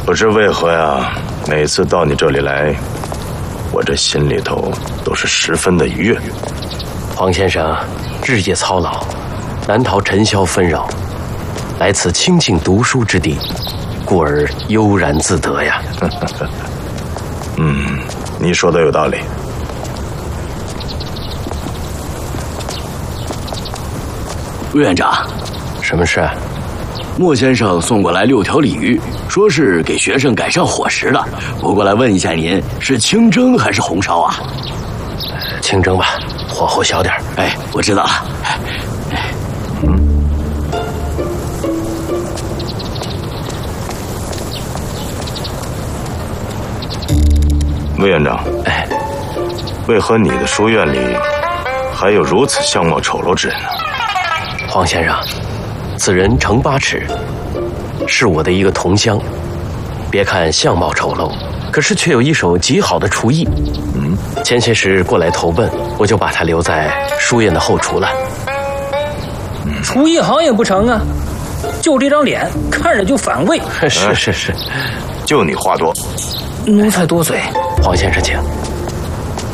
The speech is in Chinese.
不知为何呀，每次到你这里来，我这心里头都是十分的愉悦。 黄先生日夜操劳，难逃尘嚣纷扰，来此清静读书之地，故而悠然自得呀。 你说的有道理。 魏院长， 什么事？ 莫先生送过来6条鲤鱼，说是给学生改善伙食的。我过来问一下您，是清蒸还是红烧啊？ 清蒸吧，火候小点。 哎，我知道了。 魏院长，为何你的书院里还有如此相貌丑陋之人呢？ 黄先生，此人程八尺，是我的一个同乡。别看相貌丑陋，可是却有一手极好的厨艺。前些时过来投奔，我就把他留在书院的后厨了。 厨艺好也不成啊，就这张脸看着就反胃。 是， 就你话多。 奴才多嘴。 黄先生请。